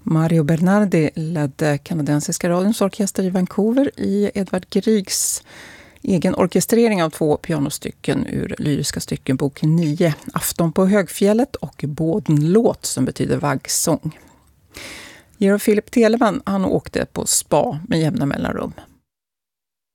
Mario Bernardi ledde kanadensiska radions orkester i Vancouver i Edvard Griegs egen orkestrering av 2 pianostycken ur lyriska stycken bok 9, Afton på högfjället och Bådenlåt som betyder vaggsång. Georg Philip Telemann, han åkte på spa med jämna mellanrum.